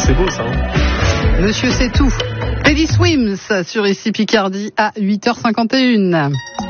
c'est beau ça. Monsieur c'est tout. Teddy Swims sur ici Picardie à 8h51.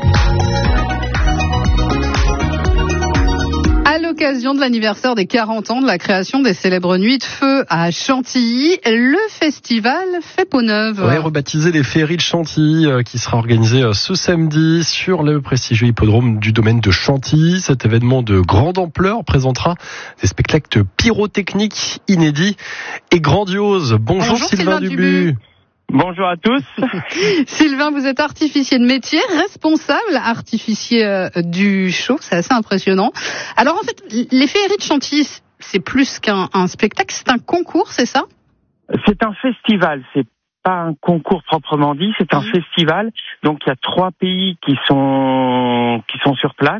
À l'occasion de l'anniversaire des 40 ans de la création des célèbres Nuits de Feu à Chantilly, le festival fait peau neuve. Ouais, rebaptisé les Féeries de Chantilly, qui sera organisé ce samedi sur le prestigieux hippodrome du domaine de Chantilly. Cet événement de grande ampleur présentera des spectacles pyrotechniques inédits et grandioses. Bonjour Sylvain Dubu. Bonjour à tous. Sylvain, vous êtes artificier de métier, responsable artificier du show, c'est assez impressionnant. Alors en fait, les Féeries de Chantilly, c'est plus qu'un spectacle, c'est un concours, c'est ça ? C'est un festival, c'est pas un concours proprement dit, c'est un festival. Donc il y a 3 pays qui sont sur place.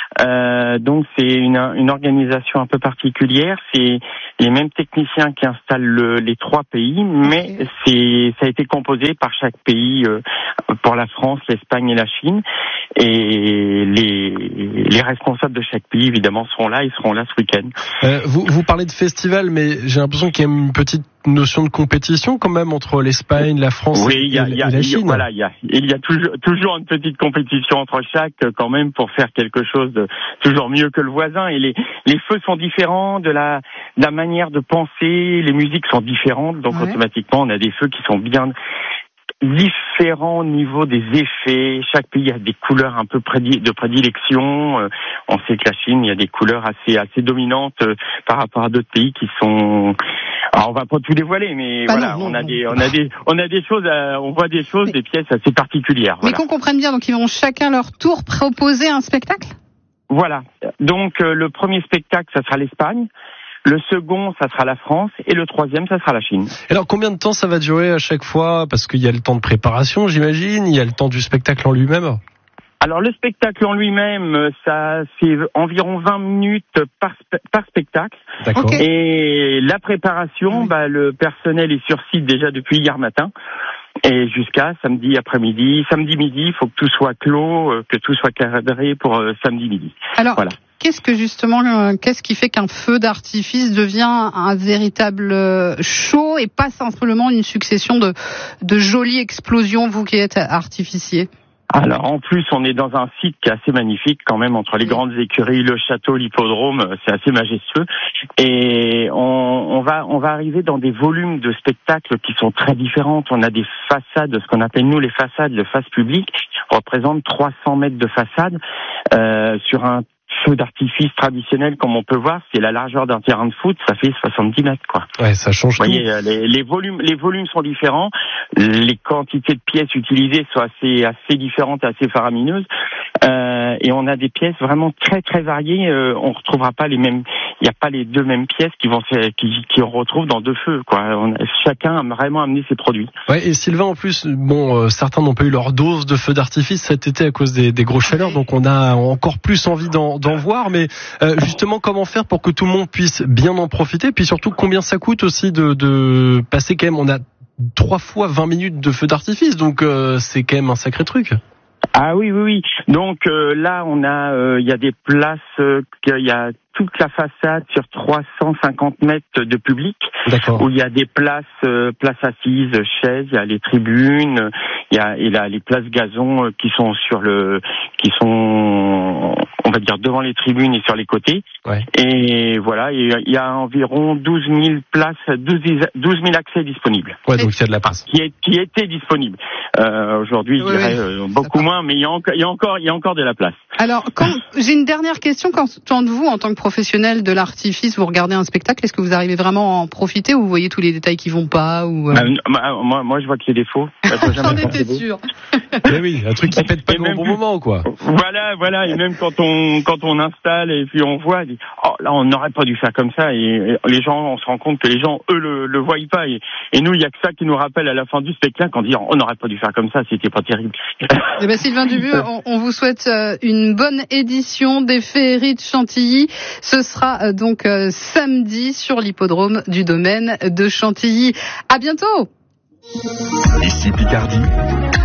Donc c'est une organisation un peu particulière. C'est les mêmes techniciens qui installent les 3 pays, mais ça a été composé par chaque pays, pour la France, l'Espagne et la Chine. Et les responsables de chaque pays, évidemment, seront là ce week-end. Vous parlez de festival, mais j'ai l'impression qu'il y a une petite notion de compétition quand même entre l'Espagne, la France et la Chine. Voilà, il y a toujours une petite compétition entre chaque, quand même, pour faire quelque chose de toujours mieux que le voisin. Et les feux sont différents, de la manière de penser, les musiques sont différentes, donc automatiquement on a des feux qui sont bien différents au niveau des effets. Chaque pays a des couleurs un peu de prédilection. On sait que la Chine, il y a des couleurs assez dominantes par rapport à d'autres pays qui sont. Alors on va pas tout dévoiler, mais on a des choses, on voit des choses, des pièces assez particulières. Mais qu'on comprenne bien, donc ils vont chacun leur tour proposer un spectacle. Voilà. Donc le premier spectacle, ça sera l'Espagne. Le second, ça sera la France, et le troisième, ça sera la Chine. Alors, combien de temps ça va durer à chaque fois ? Parce qu'il y a le temps de préparation, j'imagine, il y a le temps du spectacle en lui-même. Alors, le spectacle en lui-même, ça c'est environ 20 minutes par spectacle. D'accord. Okay. Et la préparation, le personnel est sur site déjà depuis hier matin. Et jusqu'à samedi après-midi, samedi midi, il faut que tout soit clos, que tout soit cadré pour samedi midi. Alors, voilà. Qu'est-ce qui fait qu'un feu d'artifice devient un véritable show et pas simplement une succession de jolies explosions, vous qui êtes artificier ? Alors en plus on est dans un site qui est assez magnifique quand même, entre les grandes écuries, le château, l'hippodrome, c'est assez majestueux, et on va arriver dans des volumes de spectacles qui sont très différents. On a des façades, ce qu'on appelle nous les façades, le face public représente 300 mètres de façade sur un feu d'artifice traditionnel, comme on peut voir, c'est la largeur d'un terrain de foot, ça fait 70 mètres, quoi. Ouais, ça change tout. Vous voyez, les volumes sont différents, les quantités de pièces utilisées sont assez différentes, assez faramineuses, et on a des pièces vraiment très très variées. On retrouvera pas les mêmes, il n'y a pas les deux mêmes pièces qui on retrouve dans 2 feux, quoi. Chacun a vraiment amené ses produits. Ouais, et Sylvain, en plus, certains n'ont pas eu leur dose de feux d'artifice cet été à cause des grosses chaleurs, donc on a encore plus envie d'en voir, mais justement, comment faire pour que tout le monde puisse bien en profiter, puis surtout combien ça coûte aussi de passer quand même, on a 3 fois 20 minutes de feu d'artifice, donc c'est quand même un sacré truc. Ah oui. Donc là, il y a des places, il y a toute la façade sur 350 mètres de public. D'accord. Où il y a des places assises, chaises, il y a les tribunes, il y a les places gazon qui sont on va dire devant les tribunes et sur les côtés. Ouais. Et voilà, il y a environ 12 000 places, 12 000 accès disponibles. Ouais, donc il y a de la place. Qui étaient disponibles. Aujourd'hui, je dirais beaucoup moins, mais il y a encore de la place. Alors, j'ai une dernière question. Quand vous, en tant que professionnel de l'artifice, vous regardez un spectacle, est-ce que vous arrivez vraiment à en profiter ou vous voyez tous les détails qui vont pas ou moi, je vois qu'il y a des défauts. J'en étais sûr. Mais oui, un truc qui pète pas au bon moment, quoi. Voilà, et même quand on installe et puis on voit, là on n'aurait pas dû faire comme ça, et les gens, on se rend compte que les gens, eux, le voient pas, et nous, il y a que ça qui nous rappelle à la fin du spectacle, en disant, on n'aurait pas dû faire comme ça, c'était pas terrible. Eh ben, Sylvain Dubu, on vous souhaite une bonne édition des Féeries de Chantilly. Ce sera donc samedi sur l'hippodrome du domaine de Chantilly. À bientôt. Ici Picardie.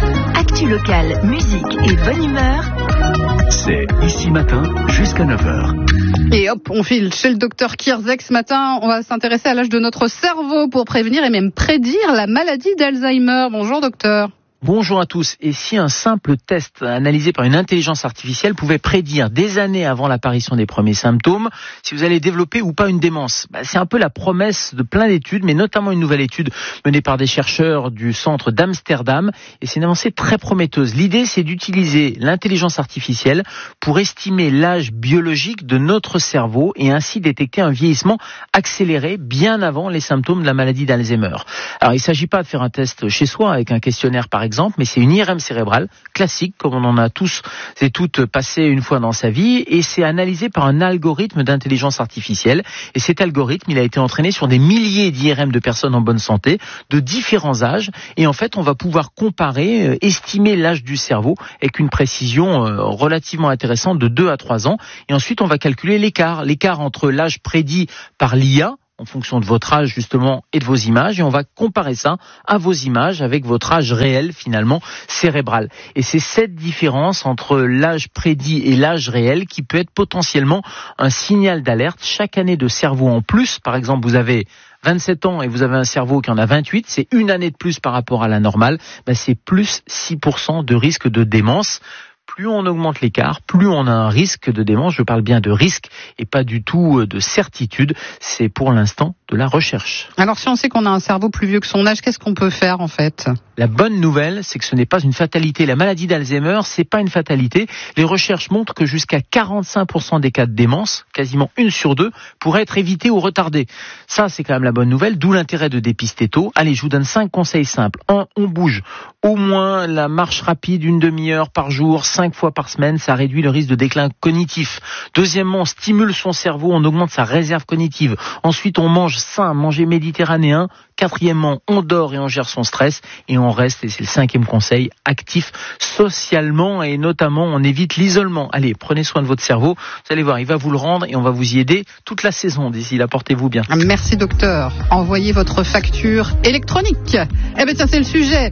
Actu locale, musique et bonne humeur. C'est Ici Matin jusqu'à 9h. Et hop, on file chez le docteur Kierzek. Ce matin, on va s'intéresser à l'âge de notre cerveau pour prévenir et même prédire la maladie d'Alzheimer. Bonjour docteur. Bonjour à tous. Et si un simple test analysé par une intelligence artificielle pouvait prédire des années avant l'apparition des premiers symptômes si vous allez développer ou pas une démence? C'est un peu la promesse de plein d'études, mais notamment une nouvelle étude menée par des chercheurs du centre d'Amsterdam. Et c'est une avancée très prometteuse. L'idée, c'est d'utiliser l'intelligence artificielle pour estimer l'âge biologique de notre cerveau et ainsi détecter un vieillissement accéléré bien avant les symptômes de la maladie d'Alzheimer. Alors, il ne s'agit pas de faire un test chez soi avec un questionnaire par exemple, mais c'est une IRM cérébrale classique, comme on en a tous et toutes passé une fois dans sa vie, et c'est analysé par un algorithme d'intelligence artificielle. Et cet algorithme, il a été entraîné sur des milliers d'IRM de personnes en bonne santé, de différents âges, et en fait, on va pouvoir comparer, estimer l'âge du cerveau avec une précision relativement intéressante de 2 à 3 ans. Et ensuite, on va calculer l'écart entre l'âge prédit par l'IA, en fonction de votre âge justement et de vos images, et on va comparer ça à vos images avec votre âge réel finalement cérébral. Et c'est cette différence entre l'âge prédit et l'âge réel qui peut être potentiellement un signal d'alerte. Chaque année de cerveau en plus, par exemple vous avez 27 ans et vous avez un cerveau qui en a 28, c'est une année de plus par rapport à la normale, c'est plus 6% de risque de démence. Plus on augmente l'écart, plus on a un risque de démence. Je parle bien de risque et pas du tout de certitude. C'est pour l'instant de la recherche. Alors si on sait qu'on a un cerveau plus vieux que son âge, qu'est-ce qu'on peut faire en fait ? La bonne nouvelle, c'est que ce n'est pas une fatalité. La maladie d'Alzheimer, c'est pas une fatalité. Les recherches montrent que jusqu'à 45% des cas de démence, quasiment 1 sur 2, pourraient être évités ou retardés. Ça, c'est quand même la bonne nouvelle, d'où l'intérêt de dépister tôt. Allez, je vous donne 5 conseils simples. 1, on bouge. Au moins la marche rapide, 1 demi-heure par jour, 5 fois par semaine, ça réduit le risque de déclin cognitif. Deuxièmement, on stimule son cerveau, on augmente sa réserve cognitive. Ensuite, on mange sain, manger méditerranéen. Quatrièmement, on dort et on gère son stress. Et on reste, et c'est le 5e conseil, actif socialement et notamment on évite l'isolement. Allez, prenez soin de votre cerveau. Vous allez voir, il va vous le rendre et on va vous y aider toute la saison d'ici là. Portez-vous bien. Merci docteur. Envoyez votre facture électronique. Eh bien tiens, c'est le sujet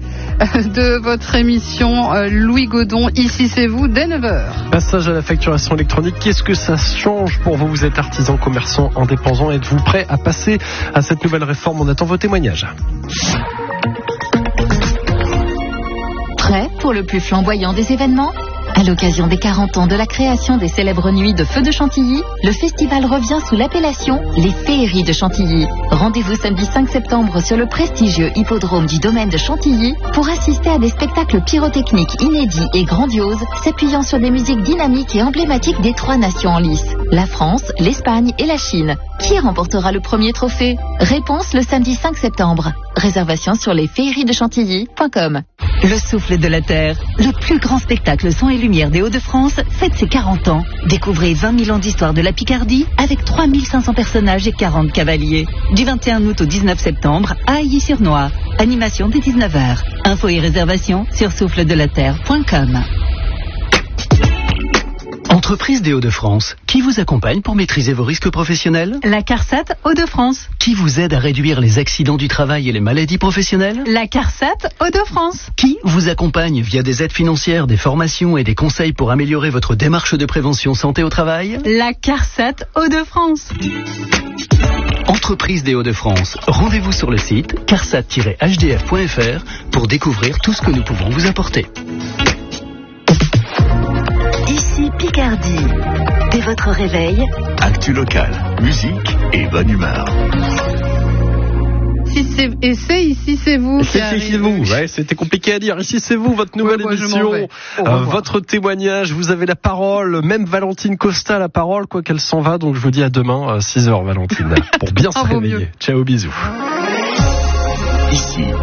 de votre émission Louis Godon. Ici c'est vous dès 9h. Passage à la facturation électronique. Qu'est-ce que ça change pour vous? Vous êtes artisan, commerçant, indépendant. Êtes-vous prêt à passer à cette nouvelle réforme? On attend vos témoignages. Prêt pour le plus flamboyant des événements ? À l'occasion des 40 ans de la création des célèbres nuits de Feu de Chantilly, le festival revient sous l'appellation Les Féeries de Chantilly. Rendez-vous samedi 5 septembre sur le prestigieux hippodrome du domaine de Chantilly pour assister à des spectacles pyrotechniques inédits et grandioses s'appuyant sur des musiques dynamiques et emblématiques des 3 nations en lice, la France, l'Espagne et la Chine. Qui remportera le premier trophée? Réponse le samedi 5 septembre. Réservation sur lesféeriesdechantilly.com. Le souffle de la Terre, le plus grand spectacle son et lumière des Hauts-de-France, fête ses 40 ans. Découvrez 20 000 ans d'histoire de la Picardie avec 3500 personnages et 40 cavaliers. Du 21 août au 19 septembre à Ailly-sur-Noire. Animation dès 19h. Infos et réservations sur souffledelaterre.com. Entreprise des Hauts-de-France, qui vous accompagne pour maîtriser vos risques professionnels? La CARSAT Hauts-de-France. Qui vous aide à réduire les accidents du travail et les maladies professionnelles? La CARSAT Hauts-de-France. Qui vous accompagne via des aides financières, des formations et des conseils pour améliorer votre démarche de prévention santé au travail? La CARSAT Hauts-de-France. Entreprise des Hauts-de-France, rendez-vous sur le site carsat-hdf.fr pour découvrir tout ce que nous pouvons vous apporter. Ici Picardie. Dès votre réveil, Actu locale, musique et bonne humeur. Ici c'est vous. Ici c'est vous. Ouais, c'était compliqué à dire. Ici c'est vous, votre nouvelle émission, votre témoignage. Vous avez la parole. Même Valentine Costa a la parole, quoi qu'elle s'en va. Donc je vous dis à demain, 6h, Valentine, pour bien se réveiller. Ciao, bisous. Ici,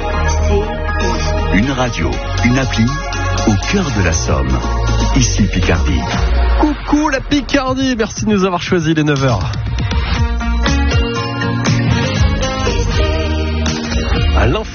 une radio, une appli au cœur de la Somme. Ici Picardie. Coucou la Picardie. Merci de nous avoir choisi les 9h. À l'info.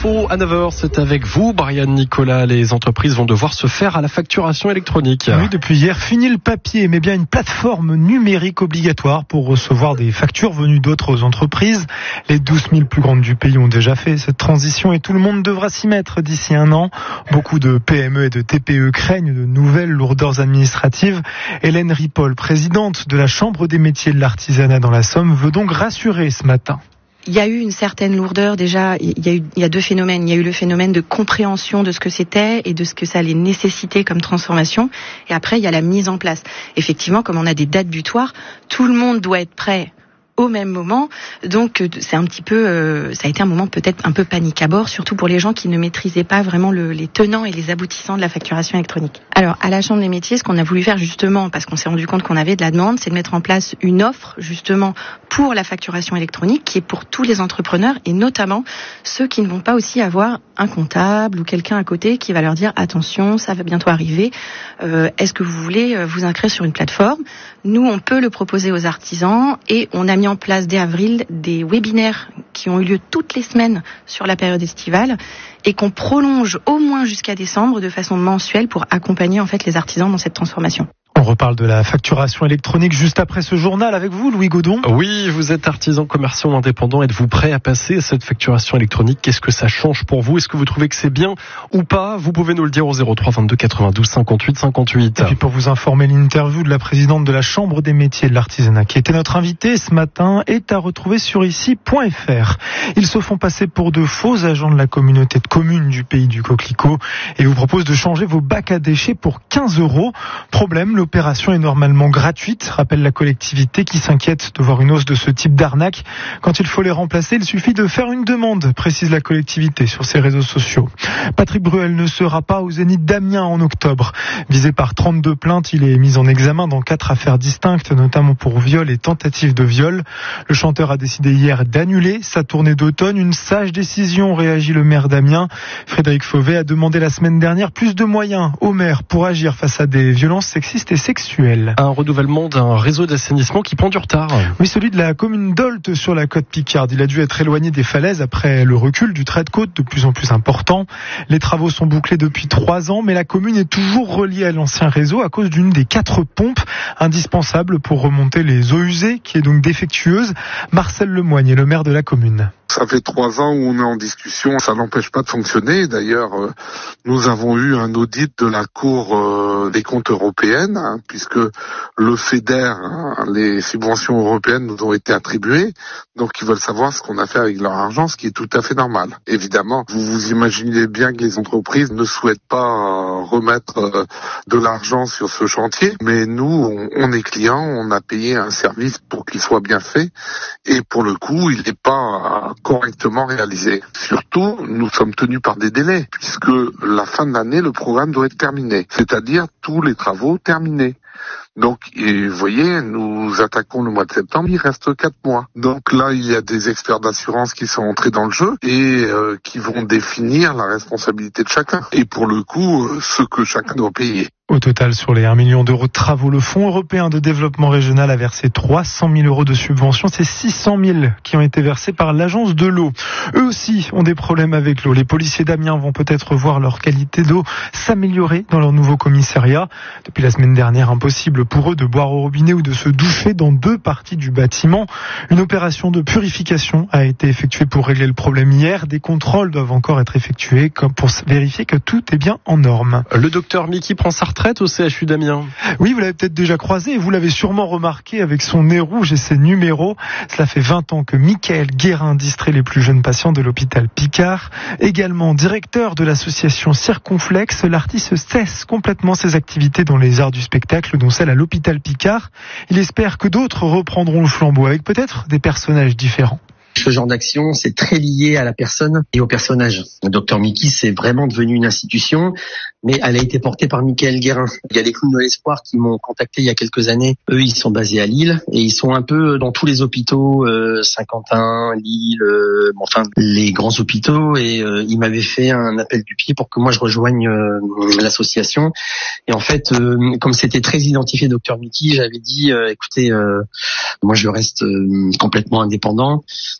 L'info à 9h, c'est avec vous, Brian Nicolas. Les entreprises vont devoir se faire à la facturation électronique. Oui, depuis hier, fini le papier, mais bien une plateforme numérique obligatoire pour recevoir des factures venues d'autres entreprises. Les 12 000 plus grandes du pays ont déjà fait cette transition et tout le monde devra s'y mettre d'ici un an. Beaucoup de PME et de TPE craignent de nouvelles lourdeurs administratives. Hélène Ripoll, présidente de la Chambre des métiers de l'artisanat dans la Somme, veut donc rassurer ce matin. Il y a eu une certaine lourdeur déjà. Il y a deux phénomènes. Il y a eu le phénomène de compréhension de ce que c'était et de ce que ça allait nécessiter comme transformation. Et après, il y a la mise en place. Effectivement, comme on a des dates butoirs, tout le monde doit être prêt au même moment. Donc, c'est un petit peu, ça a été un moment peut-être un peu panique à bord, surtout pour les gens qui ne maîtrisaient pas vraiment les tenants et les aboutissants de la facturation électronique. Alors, à la Chambre des métiers, ce qu'on a voulu faire justement, parce qu'on s'est rendu compte qu'on avait de la demande, c'est de mettre en place une offre justement pour la facturation électronique qui est pour tous les entrepreneurs et notamment ceux qui ne vont pas aussi avoir un comptable ou quelqu'un à côté qui va leur dire attention, ça va bientôt arriver. Est-ce que vous voulez vous inscrire sur une plateforme ? Nous, on peut le proposer aux artisans et on a mis en place dès avril des webinaires qui ont eu lieu toutes les semaines sur la période estivale et qu'on prolonge au moins jusqu'à décembre de façon mensuelle pour accompagner en fait les artisans dans cette transformation. On reparle de la facturation électronique juste après ce journal avec vous, Louis Godon. Oui, vous êtes artisan, commerçant ou indépendant. Êtes-vous prêt à passer à cette facturation électronique ? Qu'est-ce que ça change pour vous ? Est-ce que vous trouvez que c'est bien ou pas ? Vous pouvez nous le dire au 03 22 92 58 58. Et puis pour vous informer, l'interview de la présidente de la Chambre des métiers de l'artisanat, qui était notre invitée ce matin, est à retrouver sur ici.fr. Ils se font passer pour de faux agents de la communauté de communes du pays du Coquelicot et vous proposent de changer vos bacs à déchets pour 15 €. Problème, l'opération est normalement gratuite, rappelle la collectivité qui s'inquiète de voir une hausse de ce type d'arnaque. Quand il faut les remplacer, il suffit de faire une demande, précise la collectivité sur ses réseaux sociaux. Patrick Bruel ne sera pas au Zénith d'Amiens en octobre. Visé par 32 plaintes, il est mis en examen dans 4 affaires distinctes, notamment pour viol et tentative de viol. Le chanteur a décidé hier d'annuler sa tournée d'automne. Une sage décision, réagit le maire d'Amiens. Frédéric Fauvet a demandé la semaine dernière plus de moyens au maire pour agir face à des violences sexistes et sexuelles. Un renouvellement d'un réseau d'assainissement qui prend du retard. Oui, celui de la commune d'Olt sur la côte Picarde. Il a dû être éloigné des falaises après le recul du trait de côte de plus en plus important. Les travaux sont bouclés depuis 3 ans, mais la commune est toujours reliée à l'ancien réseau à cause d'une des 4 pompes indispensables pour remonter les eaux usées, qui est donc défectueuse. Marcel Lemoigne est le maire de la commune. Ça fait 3 ans où on est en discussion, ça n'empêche pas de fonctionner. D'ailleurs, nous avons eu un audit de la Cour des comptes européenne, puisque le FEDER, les subventions européennes nous ont été attribuées. Donc ils veulent savoir ce qu'on a fait avec leur argent, ce qui est tout à fait normal. Évidemment, vous imaginez bien que les entreprises ne souhaitent pas remettre de l'argent sur ce chantier, mais nous, on est clients, on a payé un service pour qu'il soit bien fait, et pour le coup, il n'est pas correctement réalisé. Surtout, nous sommes tenus par des délais, puisque la fin de l'année, le programme doit être terminé, c'est-à-dire tous les travaux terminés. Donc, vous voyez, nous attaquons le mois de septembre, il reste 4 mois. Donc là, il y a des experts d'assurance qui sont entrés dans le jeu et qui vont définir la responsabilité de chacun. Et pour le coup, ce que chacun doit payer. Au total, sur les 1 million d'euros de travaux, le Fonds européen de développement régional a versé 300 000 € de subventions. C'est 600 000 qui ont été versés par l'agence de l'eau. Eux aussi ont des problèmes avec l'eau. Les policiers d'Amiens vont peut-être voir leur qualité d'eau s'améliorer dans leur nouveau commissariat. Depuis la semaine dernière, impossible pour eux de boire au robinet ou de se doucher dans 2 parties du bâtiment. Une opération de purification a été effectuée pour régler le problème hier. Des contrôles doivent encore être effectués pour vérifier que tout est bien en norme. Le docteur Mickey prend sa retraite au CHU d'Amiens. Oui, vous l'avez peut-être déjà croisé et vous l'avez sûrement remarqué avec son nez rouge et ses numéros. Cela fait 20 ans que Michael Guérin distrait les plus jeunes patients de l'hôpital Picard. Également directeur de l'association Circonflexe, l'artiste cesse complètement ses activités dans les arts du spectacle, dont celle à l'hôpital Picard. Il espère que d'autres reprendront le flambeau avec peut-être des personnages différents. Ce genre d'action, c'est très lié à la personne et au personnage. Le Dr Mickey, c'est vraiment devenu une institution, mais elle a été portée par Michael Guérin. Il y a les clowns de l'espoir qui m'ont contacté il y a quelques années. Eux, ils sont basés à Lille et ils sont un peu dans tous les hôpitaux, Saint-Quentin, Lille, enfin les grands hôpitaux. Et ils m'avaient fait un appel du pied pour que moi je rejoigne l'association. Et en fait, comme c'était très identifié Dr Mickey, j'avais dit, écoutez, moi je reste complètement indépendant.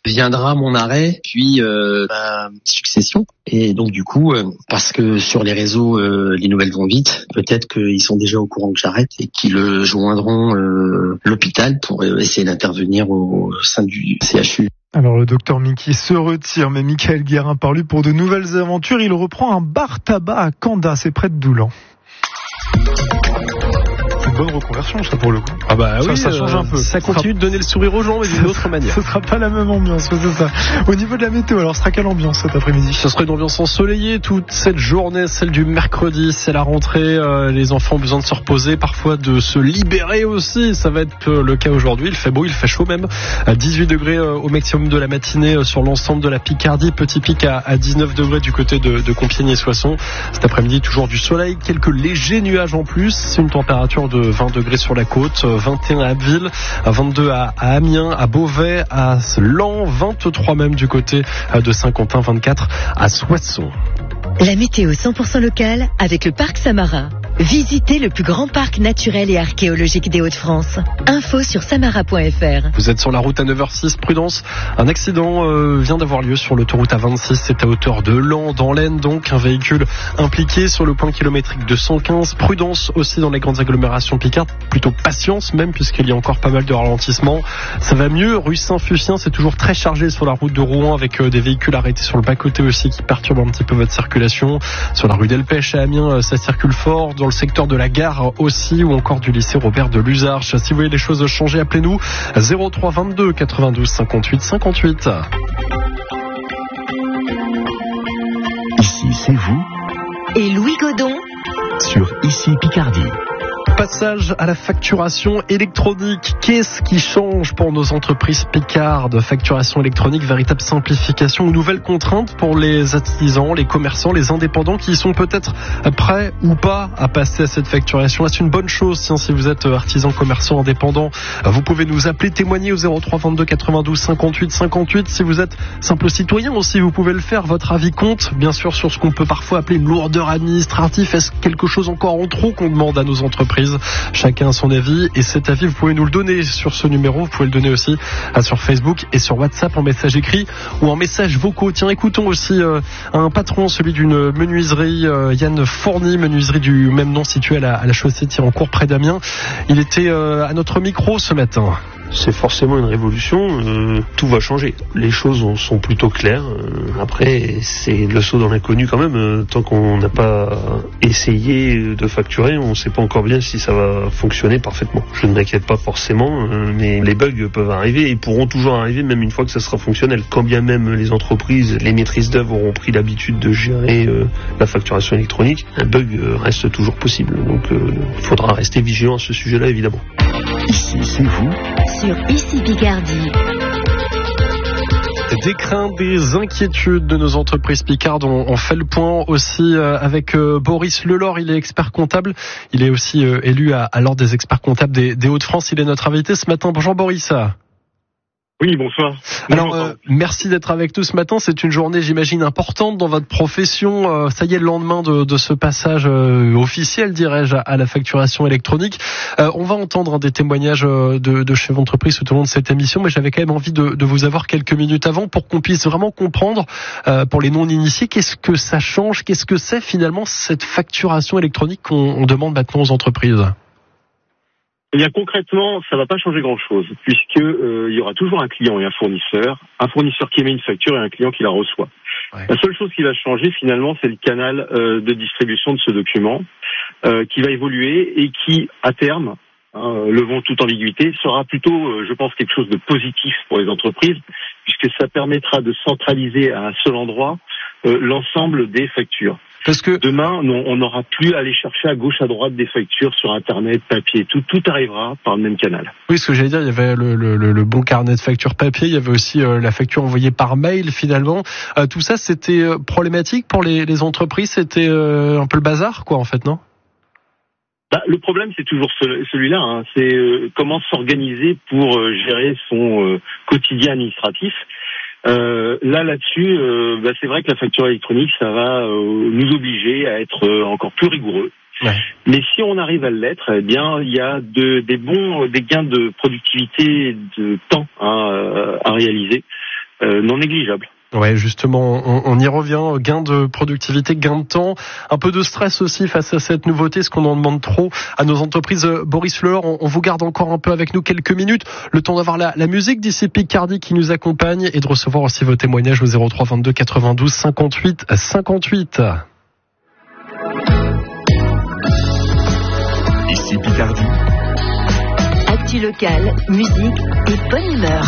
viendra mon arrêt, puis ma succession. Et donc du coup, parce que sur les réseaux, les nouvelles vont vite, peut-être qu'ils sont déjà au courant que j'arrête et qu'ils joindront l'hôpital pour essayer d'intervenir au sein du CHU. Alors le docteur Mickey se retire, mais Michael Guérin part lui pour de nouvelles aventures. Il reprend un bar-tabac à Canda, c'est près de Doulan. Bonne reconversion, ça, pour le coup. Ah bah oui, ça change un peu. Ça continue de donner le sourire aux gens, mais d'une autre manière. Ce sera pas la même ambiance, c'est ça. Au niveau de la météo, alors, ce sera quelle ambiance cet après-midi? Ce sera une ambiance ensoleillée toute cette journée, celle du mercredi, c'est la rentrée. Les enfants ont besoin de se reposer, parfois de se libérer aussi. Ça va être le cas aujourd'hui. Il fait beau, il fait chaud même. 18 degrés au maximum de la matinée sur l'ensemble de la Picardie. Petit pic à 19 degrés du côté de Compiègne et Soissons. Cet après-midi, toujours du soleil, quelques légers nuages en plus. Une température de 20 degrés sur la côte, 21 à Abbeville, 22 à Amiens, à Beauvais, à Laon, 23 même du côté de Saint-Quentin, 24 à Soissons. La météo 100% locale avec le parc Samara. Visitez le plus grand parc naturel et archéologique des Hauts-de-France. Info sur samara.fr. Vous êtes sur la route à 9h06, prudence. Un accident vient d'avoir lieu sur l'autoroute A26. C'est à hauteur de Laon, dans l'Aisne, donc un véhicule impliqué sur le point kilométrique de 115. Prudence aussi dans les grandes agglomérations picardes. Plutôt patience même, puisqu'il y a encore pas mal de ralentissements. Ça va mieux. Rue Saint-Fucien, c'est toujours très chargé sur la route de Rouen, avec des véhicules arrêtés sur le bas-côté aussi qui perturbent un petit peu votre circulation. Sur la rue Delpech à Amiens, ça circule fort. Dans le secteur de la gare aussi, ou encore du lycée Robert de Luzarches. Si vous voyez les choses changer, appelez-nous 03 22 92 58 58. Ici, c'est vous. Et Louis Godon Sur Ici Picardie. Passage à la facturation électronique. Qu'est-ce qui change pour nos entreprises picardes? Facturation électronique, véritable simplification ou nouvelles contraintes pour les artisans, les commerçants, les indépendants qui sont peut-être prêts ou pas à passer à cette facturation. C'est une bonne chose si vous êtes artisan, commerçant, indépendant. Vous pouvez nous appeler, témoigner au 03 22 92 58 58. Si vous êtes simple citoyen aussi, vous pouvez le faire. Votre avis compte, bien sûr, sur ce qu'on peut parfois appeler une lourdeur administrative. Est-ce quelque chose encore en trop qu'on demande à nos entreprises? Chacun a son avis, et cet avis vous pouvez nous le donner sur ce numéro. Vous pouvez le donner aussi sur Facebook et sur WhatsApp en message écrit ou en message vocaux. Tiens, écoutons aussi un patron, celui d'une menuiserie, Yann Fourny, menuiserie du même nom située à la chaussée Thirancourt près d'Amiens. Il était à notre micro ce matin. C'est forcément une révolution, tout va changer. Les choses sont plutôt claires. Après, c'est le saut dans l'inconnu quand même. Tant qu'on n'a pas essayé de facturer, on ne sait pas encore bien si ça va fonctionner parfaitement. Je ne m'inquiète pas forcément, mais les bugs peuvent arriver et pourront toujours arriver même une fois que ça sera fonctionnel. Quand bien même les entreprises, les maîtrises d'œuvre auront pris l'habitude de gérer la facturation électronique, un bug reste toujours possible. Donc il faudra rester vigilant à ce sujet-là, évidemment. Ici, c'est vous. sur Ici Picardie. Des craintes, des inquiétudes de nos entreprises picardes. On fait le point aussi avec Boris Lelor. Il est expert comptable. Il est aussi élu à l'ordre des experts comptables des Hauts-de-France. Il est notre invité ce matin. Bonjour Boris. Oui, bonsoir. Alors, merci d'être avec nous ce matin. C'est une journée, j'imagine, importante dans votre profession. Ça y est, le lendemain de ce passage officiel, dirais-je, à la facturation électronique. On va entendre des témoignages de chefs d'entreprise tout au long de cette émission, mais j'avais quand même envie de vous avoir quelques minutes avant pour qu'on puisse vraiment comprendre, pour les non-initiés, qu'est-ce que ça change, qu'est-ce que c'est finalement cette facturation électronique qu'on demande maintenant aux entreprises. Eh bien, concrètement, ça va pas changer grand-chose, puisque il y aura toujours un client et un fournisseur qui émet une facture et un client qui la reçoit. Ouais. La seule chose qui va changer, finalement, c'est le canal de distribution de ce document, qui va évoluer et qui, à terme, levons toute ambiguïté, sera plutôt, je pense, quelque chose de positif pour les entreprises, puisque ça permettra de centraliser à un seul endroit l'ensemble des factures. Parce que demain, on n'aura plus à aller chercher à gauche, à droite des factures sur Internet, papier, tout arrivera par le même canal. Oui, ce que j'allais dire, il y avait le bon carnet de factures papier, il y avait aussi la facture envoyée par mail finalement. Tout ça, c'était problématique pour les entreprises, c'était un peu le bazar, quoi, en fait, non ? Le problème, c'est toujours celui-là, hein. C'est comment s'organiser pour gérer son quotidien administratif. Là-dessus, c'est vrai que la facture électronique, ça va nous obliger à être encore plus rigoureux. Ouais. Mais si on arrive à l'être, eh bien, il y a des gains de productivité et de temps à réaliser. non négligeable. Ouais, justement, on y revient. Gain de productivité, gain de temps, un peu de stress aussi face à cette nouveauté. Est-ce qu'on en demande trop à nos entreprises? Boris Fleur, on vous garde encore un peu avec nous quelques minutes. Le temps d'avoir la musique d'ici Picardie qui nous accompagne et de recevoir aussi vos témoignages au 03 22 92 58 58. Ici Picardie. Actu locale, musique et bonne humeur.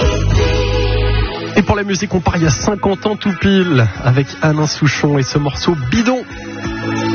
Et pour la musique, on part il y a 50 ans tout pile avec Alain Souchon et ce morceau Bidon.